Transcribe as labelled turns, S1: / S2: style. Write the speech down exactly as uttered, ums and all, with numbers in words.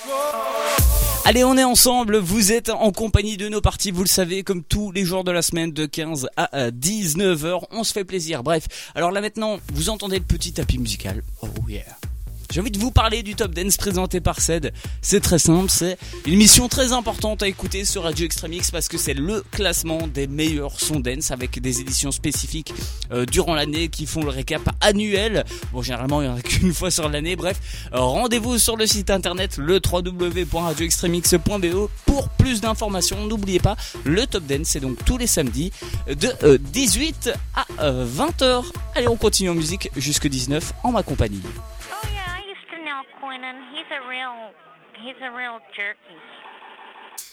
S1: Allez, on est ensemble, vous êtes en compagnie de nos parties, vous le savez, comme tous les jours de la semaine, de quinze à dix-neuf heures, on se fait plaisir. Bref, alors là maintenant, vous entendez le petit tapis musical. Oh yeah. J'ai envie de vous parler du Top Dance présenté par Ced. C'est très simple, c'est une mission très importante à écouter sur Radio Extremix parce que c'est le classement des meilleurs sons dance avec des éditions spécifiques euh, durant l'année qui font le récap annuel. Bon, généralement, il n'y en a qu'une fois sur l'année. Bref, euh, rendez-vous sur le site internet le w w w point radio extremix point b o pour plus d'informations. N'oubliez pas, le Top Dance, c'est donc tous les samedis de euh, dix-huit à euh, vingt heures. Allez, on continue en musique jusque dix-neuf en ma compagnie.
S2: Oh yeah, I used to know Quinnan. He's a real, he's a real jerky.